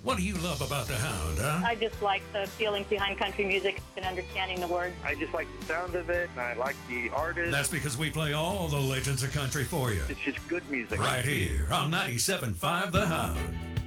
What do you love about the Hound, huh? I just like the feelings behind country music and understanding the words. I just like the sound of it, and I like the artist. That's because we play all the legends of country for you. It's just good music. Right here on 97.5 The Hound.